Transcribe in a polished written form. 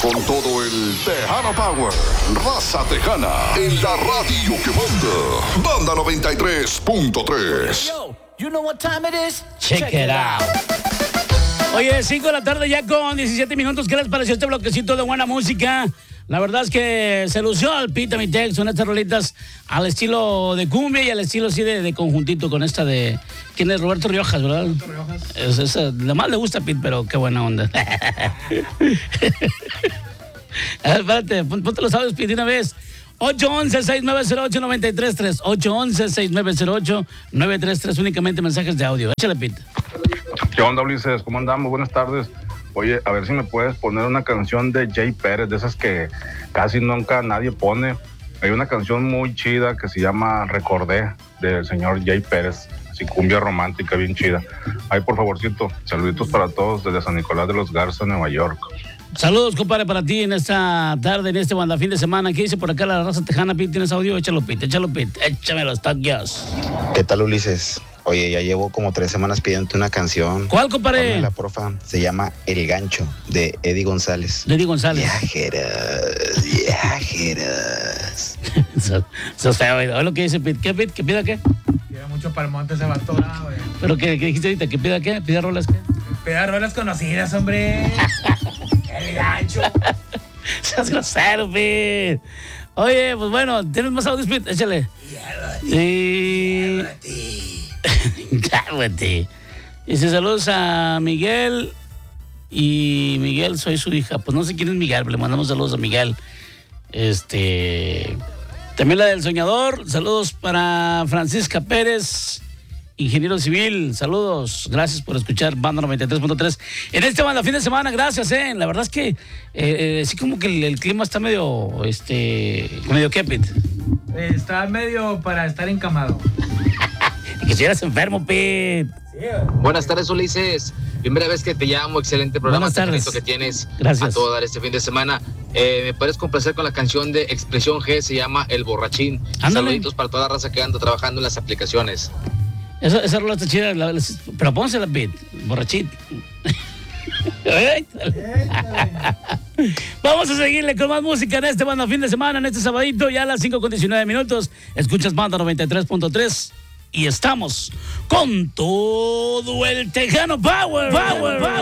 Con todo el Tejano Power, raza tejana, en la radio que manda. Banda 93.3. Yo, you know what time it is? Check it out. Oye, 5 de la tarde ya con 17 minutos. ¿Qué les pareció este bloquecito de buena música? La verdad es que se lució al Pita Mi Tex. Son estas rolitas al estilo de cumbia y al estilo así de conjuntito con esta de... ¿Quién es? Roberto Riojas, ¿verdad? Roberto Riojas. Lo más le gusta a Pete, pero qué buena onda. A ver, espérate, ponte los audios, Pete, de una vez. 811-6908-933. 811-6908-933. Únicamente mensajes de audio. Échale, Pete. ¿Qué onda, Ulises? ¿Cómo andamos? Buenas tardes. Oye, a ver si me puedes poner una canción de Jay Pérez, de esas que casi nunca nadie pone. Hay una canción muy chida que se llama Recordé, del señor Jay Pérez. Así, cumbia romántica, bien chida. Ahí, por favorcito, saluditos para todos desde San Nicolás de los Garza, Nueva York. Saludos, compadre, para ti en esta tarde, en este banda fin de semana. ¿Qué dice por acá la raza tejana, Pete? ¿Tienes audio? Échalo, Pete, échame los taquios. ¿Qué tal, Ulises? Oye, ya llevo como 3 semanas pidiéndote una canción. ¿Cuál, compadre? Pónmela, porfa. Se llama El Gancho, de Eddie González. De Eddie González. Viajeras. Eso es feo, oye, lo que dice Pete. ¿Qué, Pete? ¿Que pida qué? Pida mucho para el monte, se va atorado, güey. ¿Pero qué dijiste ahorita? ¿Que pida qué? ¿Pida rolas qué? Pida rolas conocidas, hombre. El Gancho. Seas grosero, Pete. Oye, pues bueno, ¿tienes más audios, Pete? Échale. Cálmate. Dice saludos a Miguel. Y Miguel, soy su hija. Pues no sé quién es Miguel, pero le mandamos saludos a Miguel. También la del soñador. Saludos para Francisca Pérez, ingeniero civil. Saludos. Gracias por escuchar Banda 93.3. En este banda fin de semana, gracias, La verdad es que sí como que el clima está medio ¿qué, Pete? Está medio para estar encamado. Que estuvieras enfermo, Pete. Sí, Buenas tardes, Ulises. Primera vez que te llamo, excelente programa. Buenas tardes. Que tienes. Gracias. A todo dar este fin de semana. ¿Me puedes complacer con la canción de Expresión G? Se llama El Borrachín. Ándale. Saluditos para toda la raza que anda trabajando en las aplicaciones. Esa rola está chida, pero pónsela, Pete, borrachito. Vamos a seguirle con más música en este banda fin de semana, en este sabadito, ya a las 5:19 minutos. Escuchas Banda 93.3 y estamos con todo el Tejano Power.